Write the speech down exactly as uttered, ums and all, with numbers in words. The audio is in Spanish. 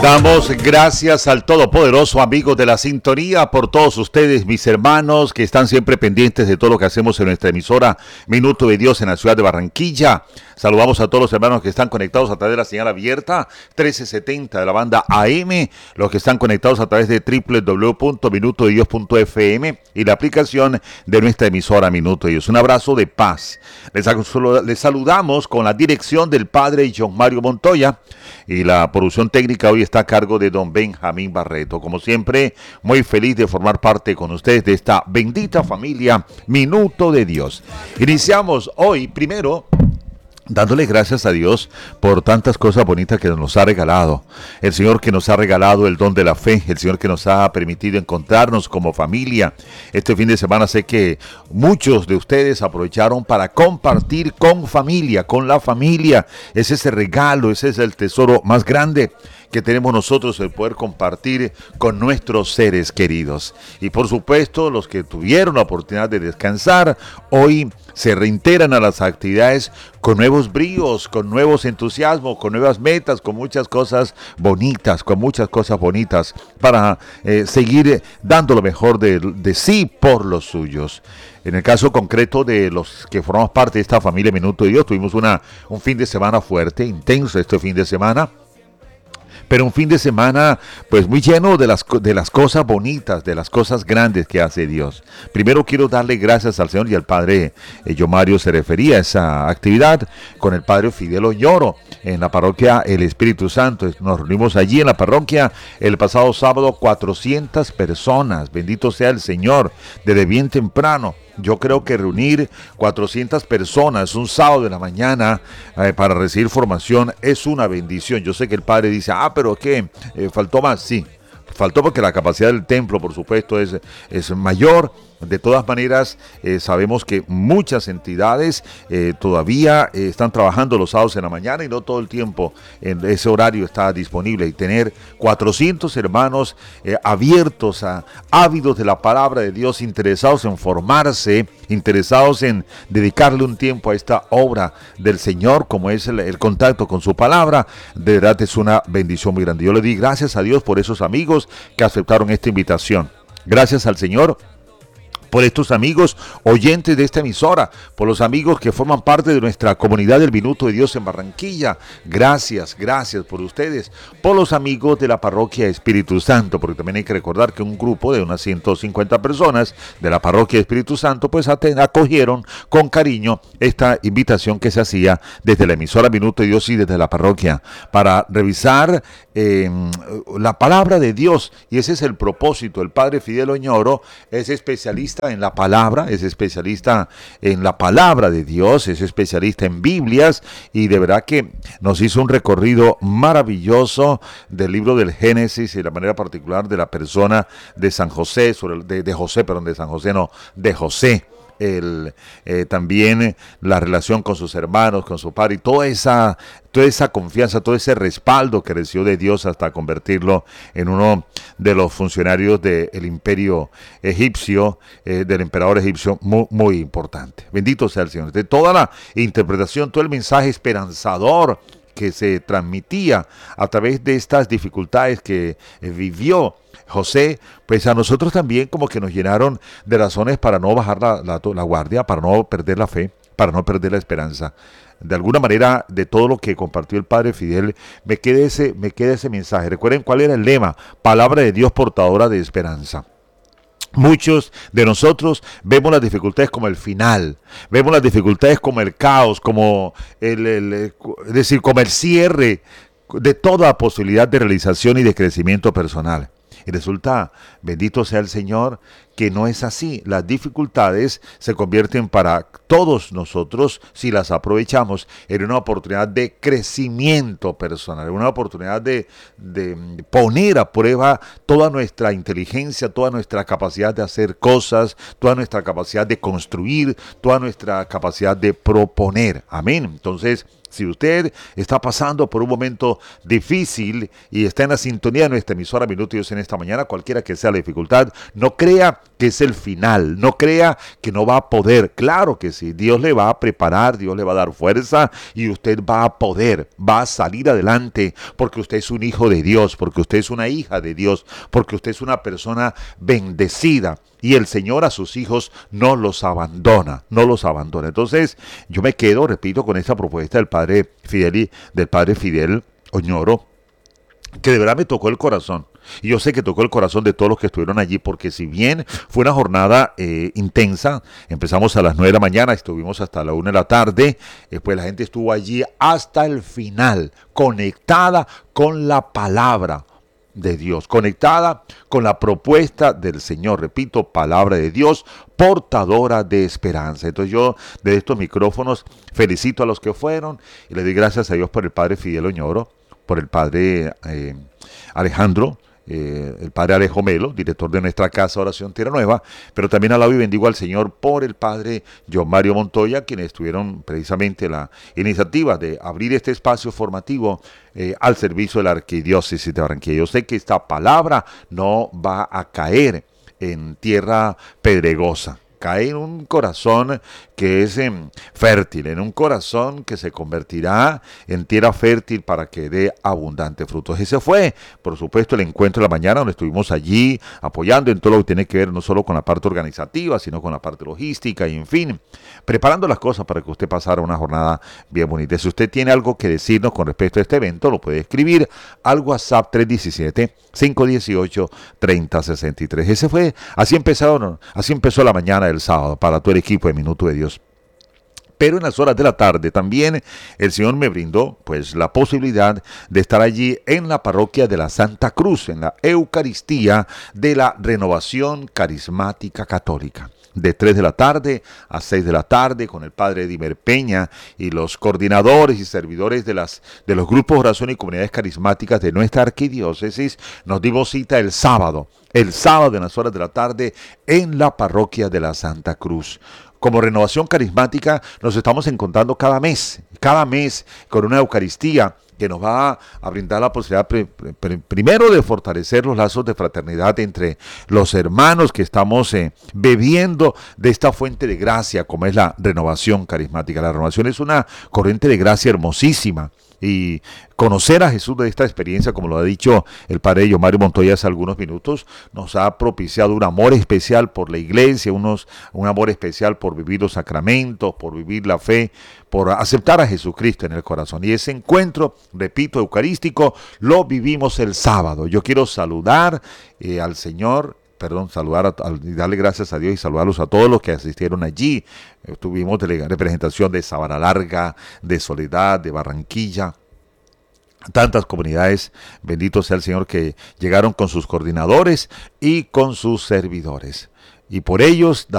Damos gracias al Todopoderoso, amigos de la sintonía, por todos ustedes, mis hermanos, que están siempre pendientes de todo lo que hacemos en nuestra emisora Minuto de Dios en la ciudad de Barranquilla. Saludamos a todos los hermanos que están conectados a través de la señal abierta trece setenta de la banda A M, los que están conectados a través de doble u doble u doble u punto minuto de dios punto f m y la aplicación de nuestra emisora Minuto de Dios. Un abrazo de paz. Les, les saludamos con la dirección del padre John Mario Montoya y la producción técnica hoy está a cargo de don Benjamín Barreto. Como siempre, muy feliz de formar parte con ustedes de esta bendita familia Minuto de Dios. Iniciamos hoy primero dándole gracias a Dios por tantas cosas bonitas que nos ha regalado. El Señor que nos ha regalado el don de la fe, el Señor que nos ha permitido encontrarnos como familia. Este fin de semana sé que muchos de ustedes aprovecharon para compartir con familia, con la familia. Es ese regalo, ese es el tesoro más grande que tenemos nosotros, el poder compartir con nuestros seres queridos. Y por supuesto, los que tuvieron la oportunidad de descansar, hoy se reintegran a las actividades con nuevos bríos, con nuevos entusiasmos, con nuevas metas, con muchas cosas bonitas, con muchas cosas bonitas para eh, seguir dando lo mejor de, de sí por los suyos. En el caso concreto de los que formamos parte de esta familia Minuto de Dios, tuvimos una, un fin de semana fuerte, intenso este fin de semana. Pero un fin de semana pues muy lleno de las, de las cosas bonitas, de las cosas grandes que hace Dios. Primero quiero darle gracias al Señor, y al Padre eh, yo Mario se refería a esa actividad con el Padre Fidel Oñoro en la parroquia El Espíritu Santo. Nos reunimos allí en la parroquia el pasado sábado, cuatrocientas personas, bendito sea el Señor, desde bien temprano. Yo creo que reunir cuatrocientas personas un sábado de la mañana eh, para recibir formación es una bendición. Yo sé que el padre dice, ah, pero ¿qué? Eh, ¿Faltó más? Sí, faltó porque la capacidad del templo, por supuesto, es, es mayor. De todas maneras, eh, sabemos que muchas entidades eh, todavía eh, están trabajando los sábados en la mañana y no todo el tiempo en ese horario está disponible. Y tener cuatrocientos hermanos eh, abiertos, a, ávidos de la palabra de Dios, interesados en formarse, interesados en dedicarle un tiempo a esta obra del Señor, como es el, el contacto con su palabra, de verdad es una bendición muy grande. Yo le di gracias a Dios por esos amigos que aceptaron esta invitación. Gracias al Señor por estos amigos oyentes de esta emisora, por los amigos que forman parte de nuestra comunidad del Minuto de Dios en Barranquilla. Gracias, gracias por ustedes, por los amigos de la parroquia Espíritu Santo, porque también hay que recordar que un grupo de unas ciento cincuenta personas de la parroquia Espíritu Santo pues acogieron con cariño esta invitación que se hacía desde la emisora Minuto de Dios y desde la parroquia para revisar eh, la palabra de Dios, y ese es el propósito. El padre Fidel Oñoro es especialista en la palabra, es especialista en la palabra de Dios, es especialista en Biblias, y de verdad que nos hizo un recorrido maravilloso del libro del Génesis y de la manera particular de la persona de San José, sobre el, de, de José, perdón, de San José, no, de José. El, eh, también la relación con sus hermanos, con su padre, y toda esa, toda esa confianza, todo ese respaldo que recibió de Dios hasta convertirlo en uno de los funcionarios del imperio egipcio, eh, del emperador egipcio, muy, muy importante. Bendito sea el Señor. De toda la interpretación, todo el mensaje esperanzador que se transmitía a través de estas dificultades que eh, vivió José, pues a nosotros también como que nos llenaron de razones para no bajar la, la, la guardia, para no perder la fe, para no perder la esperanza. De alguna manera, de todo lo que compartió el padre Fidel, me queda ese, me queda ese mensaje. Recuerden cuál era el lema: palabra de Dios portadora de esperanza. Muchos de nosotros vemos las dificultades como el final, vemos las dificultades como el caos, como el, el, es decir, como el cierre de toda posibilidad de realización y de crecimiento personal. Y resulta, bendito sea el Señor, que no es así. Las dificultades se convierten para todos nosotros, si las aprovechamos, en una oportunidad de crecimiento personal, una oportunidad de, de poner a prueba toda nuestra inteligencia, toda nuestra capacidad de hacer cosas, toda nuestra capacidad de construir, toda nuestra capacidad de proponer. Amén. Entonces, Si usted está pasando por un momento difícil y está en la sintonía de nuestra emisora Minuto de Dios en esta mañana, cualquiera que sea la dificultad, no crea que es el final, no crea que no va a poder. Claro que sí, Dios le va a preparar, Dios le va a dar fuerza y usted va a poder, va a salir adelante porque usted es un hijo de Dios, porque usted es una hija de Dios, porque usted es una persona bendecida. Y el Señor a sus hijos no los abandona, no los abandona. Entonces, yo me quedo, repito, con esta propuesta del Padre Fidel, del Padre Fidel Oñoro, que de verdad me tocó el corazón. Y yo sé que tocó el corazón de todos los que estuvieron allí, porque si bien fue una jornada eh, intensa, empezamos a las nueve de la mañana, estuvimos hasta la una de la tarde, eh, pues la gente estuvo allí hasta el final, conectada con la palabra de Dios, conectada con la propuesta del Señor, repito, palabra de Dios, portadora de esperanza. Entonces yo de estos micrófonos felicito a los que fueron y le doy gracias a Dios por el Padre Fidel Oñoro, por el Padre eh, Alejandro, eh, el Padre Alejo Melo, director de nuestra Casa Oración Tierra Nueva, pero también alabo y bendigo al Señor por el Padre John Mario Montoya, quienes tuvieron precisamente la iniciativa de abrir este espacio formativo eh, al servicio de la Arquidiócesis de Barranquilla. Yo sé que esta palabra no va a caer en tierra pedregosa, cae en un corazón que es eh, fértil, en un corazón que se convertirá en tierra fértil para que dé abundante frutos. Ese fue, por supuesto, el encuentro de la mañana, donde estuvimos allí apoyando en todo lo que tiene que ver no solo con la parte organizativa, sino con la parte logística y, en fin, preparando las cosas para que usted pasara una jornada bien bonita. Si usted tiene algo que decirnos con respecto a este evento, lo puede escribir al WhatsApp tres uno siete, cinco uno ocho, tres cero seis tres. Ese fue, así empezaron, así empezó la mañana del sábado para todo el equipo de Minuto de Dios. Pero en las horas de la tarde también el Señor me brindó pues la posibilidad de estar allí en la parroquia de la Santa Cruz, en la Eucaristía de la Renovación Carismática Católica. De tres de la tarde a seis de la tarde, con el Padre Edimer Peña y los coordinadores y servidores de, las, de los grupos de oración y comunidades carismáticas de nuestra arquidiócesis, nos dimos cita el sábado, el sábado en las horas de la tarde en la parroquia de la Santa Cruz. Como Renovación Carismática nos estamos encontrando cada mes, cada mes con una Eucaristía que nos va a brindar la posibilidad pr pr primero de fortalecer los lazos de fraternidad entre los hermanos que estamos eh, bebiendo de esta fuente de gracia como es la renovación carismática. La renovación es una corriente de gracia hermosísima y conocer a Jesús de esta experiencia, como lo ha dicho el Padre John Mario Montoya hace algunos minutos, nos ha propiciado un amor especial por la iglesia, unos, un amor especial por vivir los sacramentos, por vivir la fe, por aceptar a Jesucristo en el corazón. Y ese encuentro, repito, eucarístico, lo vivimos el sábado. Yo quiero saludar eh, al Señor, perdón, saludar a, a, y darle gracias a Dios y saludarlos a todos los que asistieron allí. Eh, tuvimos representación de Sabana Larga, de Soledad, de Barranquilla, tantas comunidades, bendito sea el Señor, que llegaron con sus coordinadores y con sus servidores. Y por ellos